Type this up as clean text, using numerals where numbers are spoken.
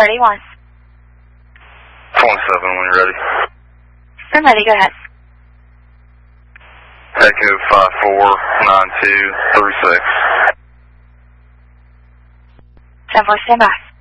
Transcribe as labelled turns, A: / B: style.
A: 31.
B: 27 when you're ready.
A: I'm ready, go ahead.
B: Echo 549236.
A: 10-4, stand by.